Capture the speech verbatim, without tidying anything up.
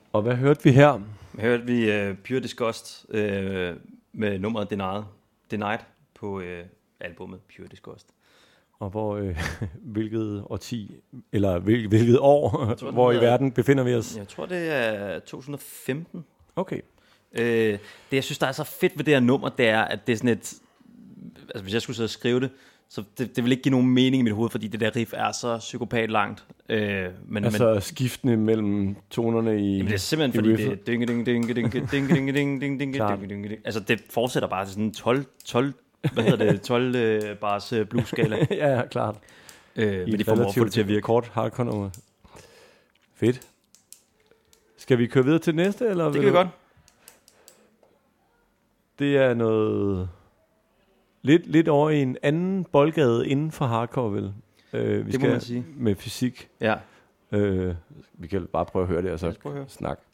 Og hvad hørte vi her? Hørte vi uh, Pure Disgust uh, med nummeret Denied, Denied på uh, albumet Pure Disgust. Og hvor, øh, hvilket årti, eller hvil, hvilket år, tror, hvor i er, verden befinder vi os? Jeg tror, det er to tusind og femten. Okay. Uh, det, jeg synes, der er så fedt ved det her nummer, det er, at det er sådan et... Altså, hvis jeg skulle sidde og skrive det, så det, det vil ikke give nogen mening i mit hoved, fordi det der riff er så psykopat langt. Øh, men, altså men, skiftende mellem tonerne i... Jamen det er simpelthen fordi det ding ding ding ding ding ding ding ding ding ding ding ding. Altså det fortsætter bare til sådan tolv tolv hvad hedder det tolv uh, bars uh, blues skala. Ja, ja, klart. Øh, men de formår få det til at virke kort hardcore nummer. Fedt. Skal vi køre videre til næste eller? Det kan vi godt. Det er noget lidt lidt over i en anden boldgade inden for hardcore vel. Øh, vi det skal må man sige. Med fysik. Ja. Øh, vi kan bare prøve at høre det og så høre. snakke.